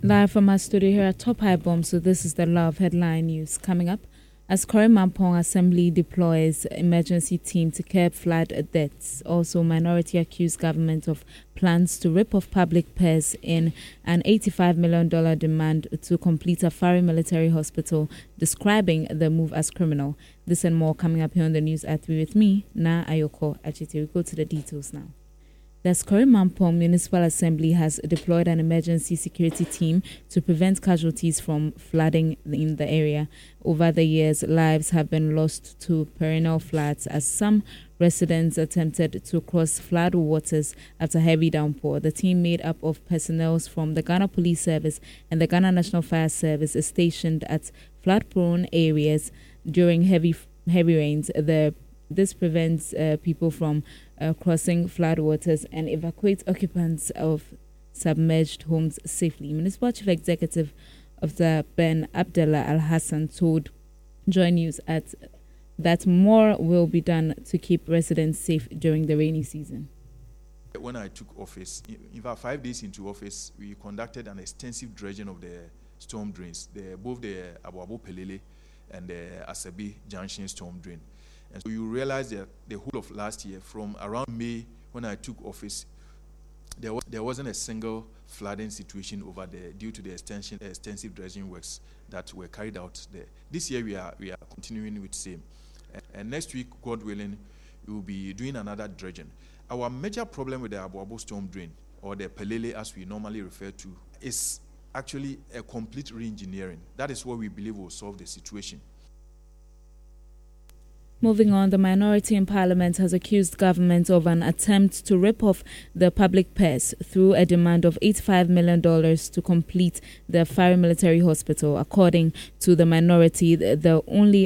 Live from our studio here at Top High Bomb, so this is the Love headline news. Coming up, as Kore Mampong Assembly deploys emergency team to curb flood deaths. Also, minority accused government of plans to rip off public purse in an $85 million demand to complete Afari Military Hospital, describing the move as criminal. This and more coming up here on the news at 3 with me, Na Ayoko Achite. We go to the details now. The Kore Mampong Municipal Assembly has deployed an emergency security team to prevent casualties from flooding in the area. Over the years, lives have been lost to perennial floods as some residents attempted to cross flood waters after heavy downpour. The team, made up of personnel from the Ghana Police Service and the Ghana National Fire Service, is stationed at flood-prone areas during heavy rains. This prevents people from crossing flood waters and evacuate occupants of submerged homes safely. Municipal Chief Executive of the Ben Abdullah Al Hassan told Joy News that more will be done to keep residents safe during the rainy season. When I took office, in fact 5 days into office, we conducted an extensive dredging of the storm drains, both the Abu Pelele and the Asabi Junction storm drain. And so you realize that the whole of last year, from around May when I took office, there wasn't a single flooding situation over there due to the extensive dredging works that were carried out there. This year we are continuing with same. And next week, God willing, we will be doing another dredging. Our major problem with the Abu storm drain, or the Pelele as we normally refer to, is actually a complete re-engineering. That is what we believe will solve the situation. Moving on, the minority in Parliament has accused government of an attempt to rip off the public purse through a demand of $85 million to complete the Afari Military Hospital. According to the minority, the only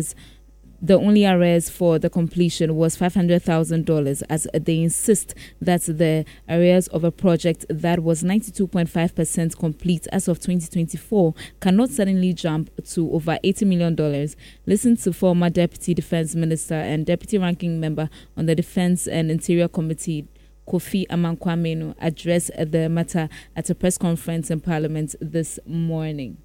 arrears for the completion was $500,000, as they insist that the arrears of a project that was 92.5% complete as of 2024 cannot suddenly jump to over $80 million. Listen to former Deputy Defense Minister and Deputy Ranking Member on the Defense and Interior Committee, Kofi Amankwamenu, address the matter at a press conference in Parliament this morning.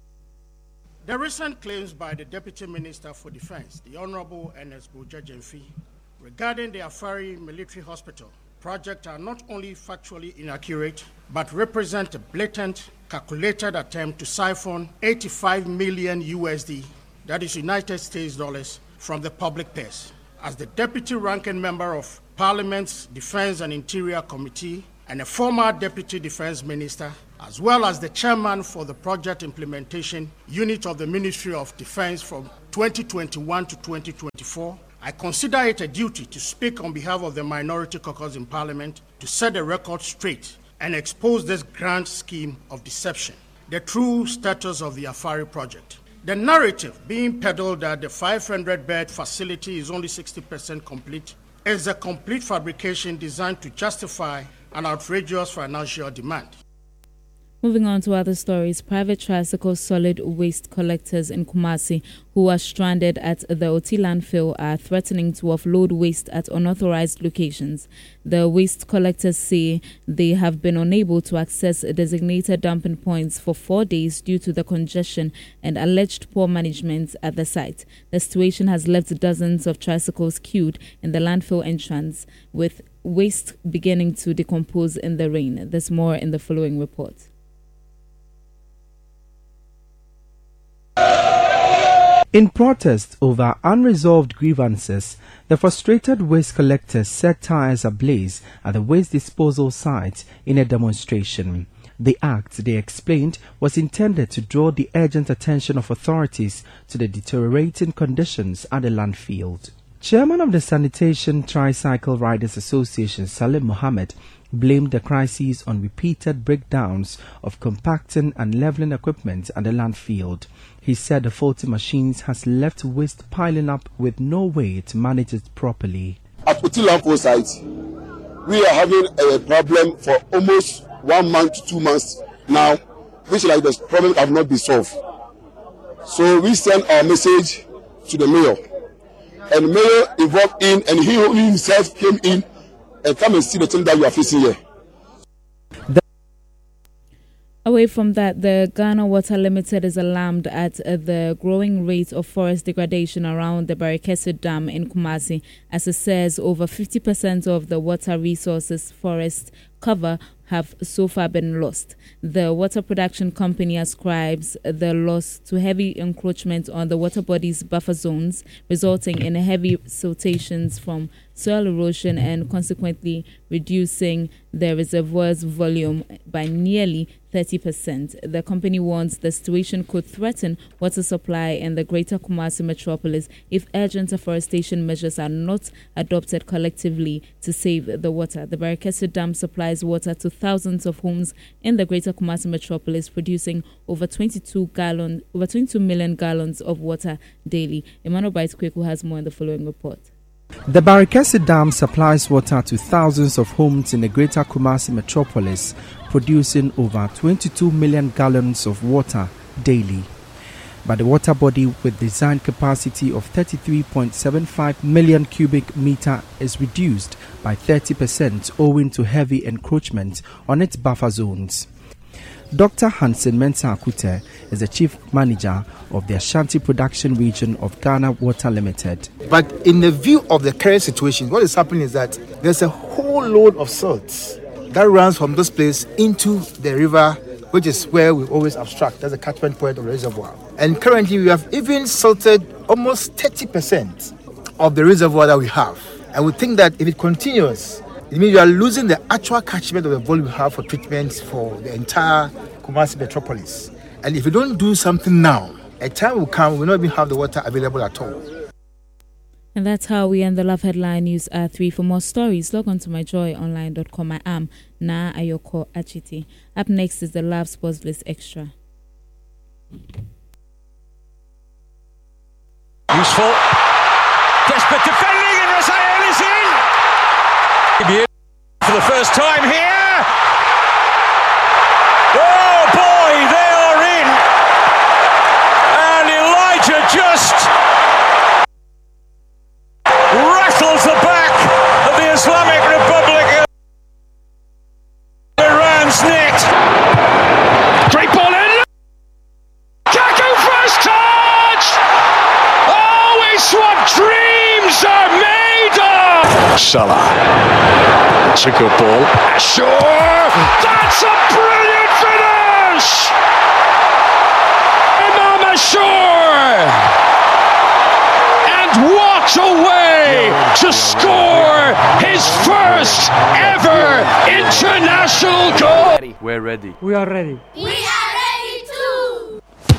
The recent claims by the Deputy Minister for Defense, the Honorable Ernest Boja Jemfi, regarding the Afari Military Hospital project are not only factually inaccurate, but represent a blatant, calculated attempt to siphon $85 million USD, that is United States dollars, from the public purse. As the Deputy Ranking Member of Parliament's Defense and Interior Committee and a former Deputy Defense Minister, as well as the chairman for the project implementation unit of the Ministry of Defense from 2021 to 2024, I consider it a duty to speak on behalf of the minority caucus in Parliament to set the record straight and expose this grand scheme of deception, the true status of the Afari project. The narrative being peddled that the 500-bed facility is only 60% complete is a complete fabrication designed to justify an outrageous financial demand. Moving on to other stories, private tricycle solid waste collectors in Kumasi who are stranded at the Oti landfill are threatening to offload waste at unauthorized locations. The waste collectors say they have been unable to access designated dumping points for 4 days due to the congestion and alleged poor management at the site. The situation has left dozens of tricycles queued in the landfill entrance, with waste beginning to decompose in the rain. There's more in the following report. In protest over unresolved grievances, the frustrated waste collectors set tires ablaze at the waste disposal site in a demonstration. The act, they explained, was intended to draw the urgent attention of authorities to the deteriorating conditions at the landfill. Chairman of the Sanitation Tricycle Riders Association, Salim Mohammed, blamed the crisis on repeated breakdowns of compacting and leveling equipment at the landfill. He said the faulty machines has left waste piling up with no way to manage it properly. At Oti landfill site, we are having a problem for almost 1 month to 2 months now, which like the problem have not been solved. So we sent our message to the mayor, and the mayor involved in, and he himself came in and come and see the thing that you are facing here. Away from that, the Ghana Water Limited is alarmed at the growing rate of forest degradation around the Barekese Dam in Kumasi, as it says over 50% of the water resources forest cover have so far been lost. The water production company ascribes the loss to heavy encroachment on the water body's buffer zones, resulting in heavy siltations from soil erosion and consequently reducing the reservoir's volume by nearly 30%. The company warns the situation could threaten water supply in the greater Kumasi metropolis if urgent afforestation measures are not adopted collectively to save the water. The Barekese Dam supplies water to thousands of homes in the greater Kumasi metropolis, producing over 22 million gallons of water daily. Emmanuel Baitkweku has more in the following report. The Barekese Dam supplies water to thousands of homes in the greater Kumasi metropolis, producing over 22 million gallons of water daily. But the water body with design capacity of 33.75 million cubic meter is reduced by 30% owing to heavy encroachment on its buffer zones. Dr. Hansen Mensah Akute is the chief manager of the Ashanti Production Region of Ghana Water Limited. But in the view of the current situation, what is happening is that there's a whole load of silt that runs from this place into the river, which is where we always abstract. That's a catchment point of the reservoir. And currently we have even silted almost 30% of the reservoir that we have. And we think that if it continues, it means you are losing the actual catchment of the volume we have for treatment for the entire Kumasi metropolis. And if you don't do something now, a time will come we will not even have the water available at all. And that's how we end the Love Headline News at 3. For more stories, log on to myjoyonline.com. I am Na Ayoko Achiti. Up next is the Love Sports List Extra. Useful. Desperate defending and Rasael is in. For the first time here. Oh boy, they are in. And Elijah just rattles the back of the Islamic Republic of Iran's net. Great ball in. Kaku first touch. Oh, it's what dreams are made of. Salah. It's a good ball. Sure. That's a brilliant finish. Imam Ashur. And what a way to score his first ever international goal. We're ready. We are ready. We